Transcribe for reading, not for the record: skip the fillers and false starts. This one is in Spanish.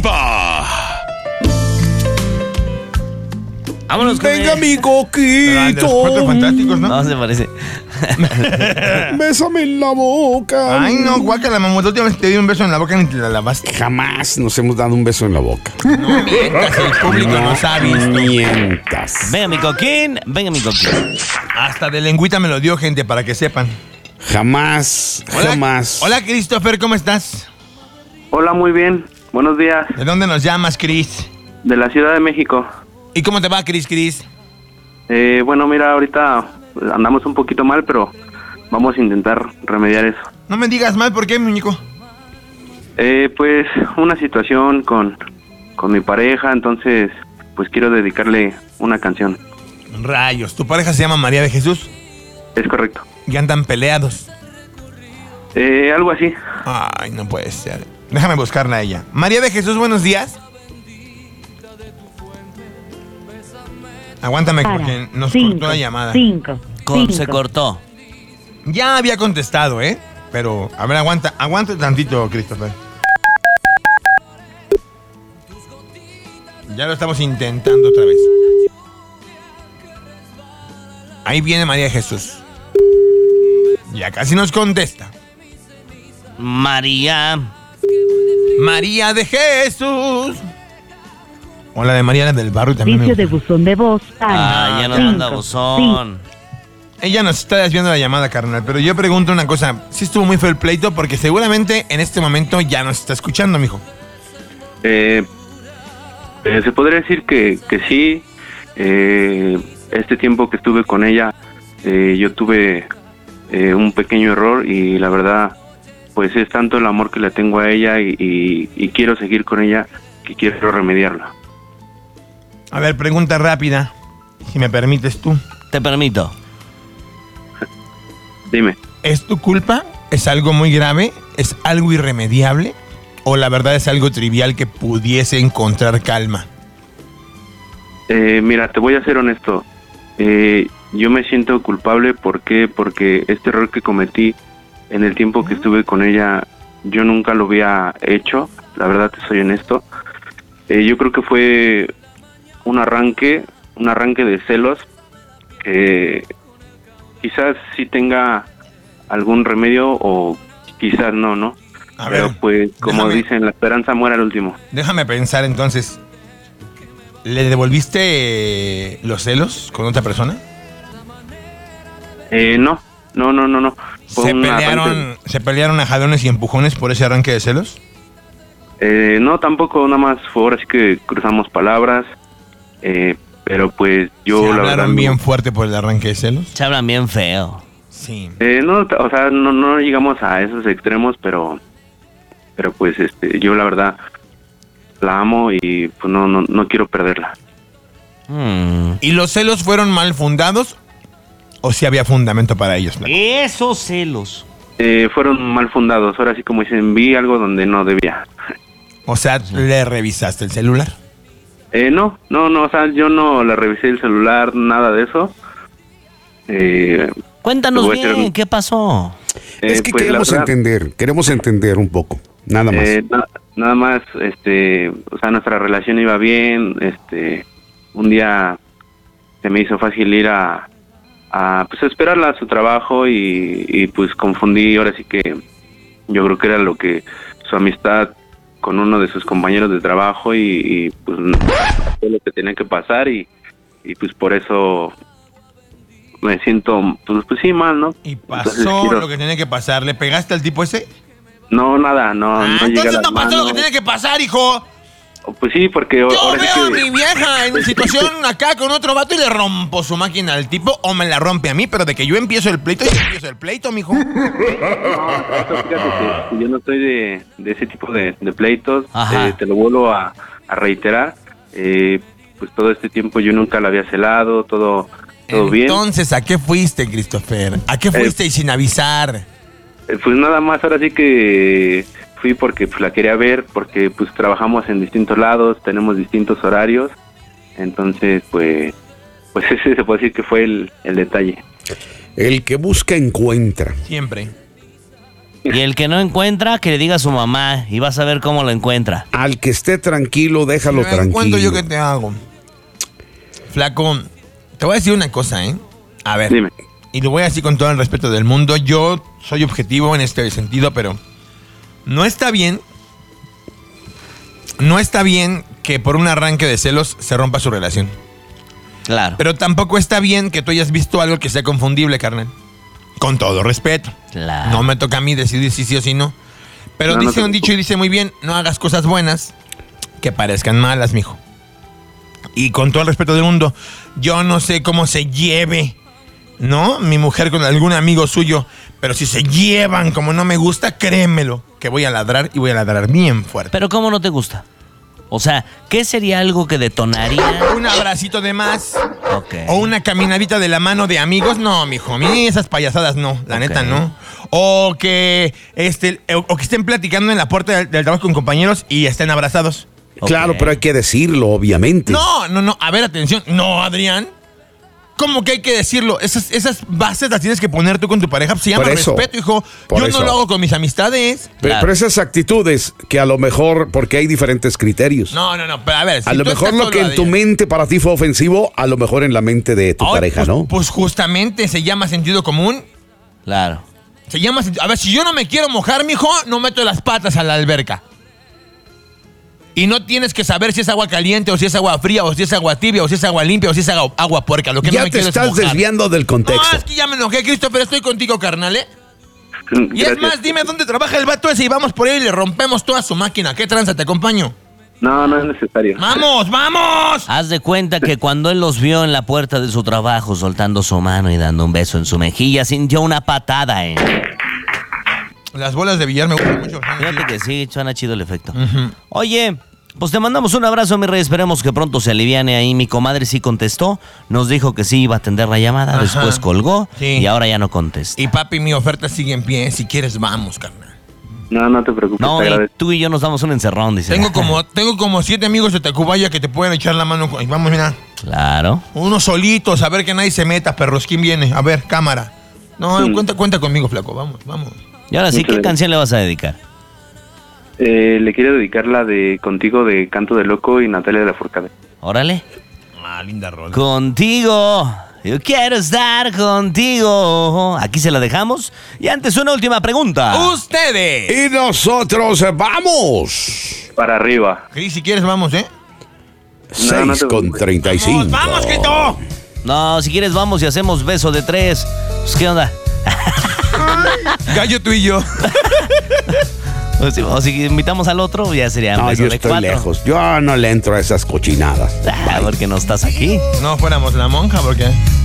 chispa. Vámonos con Venga, mi Pero de los coquito. Cuatro Fantásticos, ¿no? No, se parece. Bésame en la boca. Ay, no, guácala, mamá. La última vez que te di un beso en la boca ni te la lavaste. Jamás nos hemos dado un beso en la boca. No mientas, el público nos ha visto. Mientas. Venga, mi coquín. Venga, mi coquín. Hasta de lengüita me lo dio, gente, para que sepan. Jamás, Hola, jamás. Hola, Christopher, ¿cómo estás? Hola, muy bien. Buenos días. ¿De dónde nos llamas, Chris? De la Ciudad de México. ¿Y cómo te va, Chris? Bueno, mira, ahorita andamos un poquito mal, pero vamos a intentar remediar eso. No me digas mal, ¿por qué, muñeco? Pues una situación con mi pareja, entonces pues quiero dedicarle una canción. Rayos, ¿tu pareja se llama María de Jesús? Es correcto. Y andan peleados. Algo así. Ay, no puede ser. Déjame buscarla a ella. María de Jesús, buenos días. Aguántame porque nos cortó la llamada. Se cortó. Ya había contestado, ¿eh? Pero, a ver, aguanta tantito, Christopher. Ya lo estamos intentando otra vez. Ahí viene María de Jesús. Ya casi nos contesta. María de Jesús. O la de Mariana del Barrio también. Servicio de buzón de voz. ya nos manda buzón. Ella nos está desviando la llamada, carnal. Pero yo pregunto una cosa. Sí estuvo muy feo el pleito porque seguramente en este momento ya nos está escuchando, mijo. Se podría decir que sí. Este tiempo que estuve con ella, yo tuve un pequeño error y la verdad, pues es tanto el amor que le tengo a ella y quiero seguir con ella que quiero remediarla. A ver, pregunta rápida. Si me permites tú. Te permito. Dime. ¿Es tu culpa? ¿Es algo muy grave? ¿Es algo irremediable? ¿O la verdad es algo trivial que pudiese encontrar calma? Mira, te voy a ser honesto. Yo me siento culpable. ¿Por qué? Porque este error que cometí en el tiempo que estuve con ella, yo nunca lo había hecho. La verdad, te soy honesto. Yo creo que fue un arranque de celos que quizás sí tenga algún remedio o quizás no. A Pero ver, pues, como dicen, la esperanza muere al último. Déjame pensar entonces. ¿Le devolviste los celos con otra persona? No. Fue un arranque. ¿Se pelearon a jalones y empujones por ese arranque de celos? No, tampoco, nada más fue ahora sí que cruzamos palabras, pero pues yo ¿Se la verdad... hablaron bien fuerte por el arranque de celos? Se hablan bien feo. Sí. No, o sea, no llegamos a esos extremos, pero pues yo la verdad la amo y pues no quiero perderla. ¿Y los celos fueron mal fundados o si había fundamento para ellos? Esos celos. Fueron mal fundados, ahora sí como dicen, vi algo donde no debía. O sea, ¿le revisaste el celular? No, o sea, yo no le revisé el celular, nada de eso. Cuéntanos bien, ¿qué pasó? Es que pues, queremos entender un poco, nada más. Nada más, o sea, nuestra relación iba bien, un día se me hizo fácil ir a pues esperarla a su trabajo y pues confundí, ahora sí que yo creo que era lo que su amistad con uno de sus compañeros de trabajo y pues fue lo que tenía que pasar y pues por eso me siento pues sí mal, ¿no? Y pasó lo que tenía que pasar. ¿Le pegaste al tipo ese? No, nada, no llegué a entonces las no pasó lo manos. que tenía que pasar, hijo. Pues sí, porque Yo ahora sí veo a que... mi vieja en situación acá con otro vato y le rompo su máquina al tipo o me la rompe a mí, pero de que yo empiezo el pleito, mijo. No, fíjate que yo no estoy de ese tipo de pleitos. Te lo vuelvo a reiterar. Pues todo este tiempo yo nunca la había celado, todo bien. Entonces, ¿a qué fuiste, Christopher? ¿A qué fuiste y sin avisar? Pues nada más, ahora sí que fui porque pues, la quería ver, porque pues trabajamos en distintos lados, tenemos distintos horarios. Entonces, pues ese se puede decir que fue el detalle. El que busca encuentra. Siempre. Y el que no encuentra, que le diga a su mamá y vas a ver cómo lo encuentra. Al que esté tranquilo, déjalo Me cuento tranquilo. yo qué te hago. Flaco, te voy a decir una cosa, ¿eh? A ver. Dime. Y lo voy a decir con todo el respeto del mundo. Yo soy objetivo en este sentido, pero no está bien. No está bien que por un arranque de celos se rompa su relación. Claro. Pero tampoco está bien que tú hayas visto algo que sea confundible, carnal. Con todo respeto. Claro. No me toca a mí decidir si sí o si no. Pero No, no dice te un dicho y dice muy bien, no hagas cosas buenas que parezcan malas, mijo. Y con todo el respeto del mundo, yo no sé cómo se lleve, ¿no? Mi mujer con algún amigo suyo, pero si se llevan como no me gusta, créemelo, que voy a ladrar y voy a ladrar bien fuerte. Pero ¿cómo no te gusta? O sea, ¿qué sería algo que detonaría? Un abracito de más Ok. o una caminadita de la mano de amigos, no, mijo, a mí esas payasadas no, la Ok. neta no. O que estén platicando en la puerta del trabajo con compañeros y estén abrazados. Claro, Ok. pero hay que decirlo, obviamente. No, a ver, atención. No, Adrián. ¿Cómo que hay que decirlo? Esas bases las tienes que poner tú con tu pareja. Se llama Por eso, respeto, hijo. por Yo eso. no lo hago con mis amistades. Claro. Pero esas actitudes que a lo mejor, porque hay diferentes criterios. No, pero a ver. A si lo tú mejor estás lo que solo, en tu Adrián. mente para ti fue ofensivo, a lo mejor en la mente de tu Ay, pareja, pues, ¿no? Pues justamente se llama sentido común. Claro. Se llama sentido. A ver, si yo no me quiero mojar, mijo, no meto las patas a la alberca. Y no tienes que saber si es agua caliente, o si es agua fría, o si es agua tibia, o si es agua limpia, o si es agua puerca. Lo que no Ya me te quiero es estás mojar. desviando del contexto. No, es que ya me enojé, Christopher. Estoy contigo, carnal, ¿eh? Y es Gracias. más, dime dónde trabaja el vato ese y vamos por ahí y le rompemos toda su máquina. ¿Qué tranza? Te acompaño. No, no es necesario. ¡Vamos, vamos! Haz de cuenta que cuando él los vio en la puerta de su trabajo soltando su mano y dando un beso en su mejilla, sintió una patada, Las bolas de billar me gustan mucho. Fíjate que sí, suena chido el efecto. Oye, pues te mandamos un abrazo, mi rey. Esperemos que pronto se aliviane ahí. Mi comadre sí contestó. Nos dijo que sí iba a atender la llamada. Ajá. Después colgó Sí. y ahora ya no contesta. Y papi, mi oferta sigue en pie. Si quieres, vamos, carnal. No, no te preocupes, No, te y agradezco. tú y yo nos damos un encerrón, dice. Tengo como 7 amigos de Tacubaya que te pueden echar la mano. Vamos, mira. Claro. Unos solitos, a ver que nadie se meta, perros. ¿Quién viene? A ver, cámara. No, cuenta conmigo, flaco. Vamos. Y ahora sí, Muchas ¿qué gracias. canción le vas a dedicar? Le quiero dedicar la de Contigo de Canto de Loco y Natalia de la Forcade. Órale. Ah, linda rola. Contigo. Yo quiero estar contigo. Aquí se la dejamos. Y antes, una última pregunta. ¡Ustedes! Y nosotros vamos. Para arriba. Cris, si quieres, vamos, ¿eh? No, no te 6:35. ¡Vamos, Crito! No, si quieres, vamos y hacemos beso de 3. Pues, ¿qué onda? Gallo, tú y yo. O si invitamos al otro, ya sería un No, beso yo de estoy 4. lejos. Yo no le entro a esas cochinadas. Porque no estás aquí. No fuéramos la monja, porque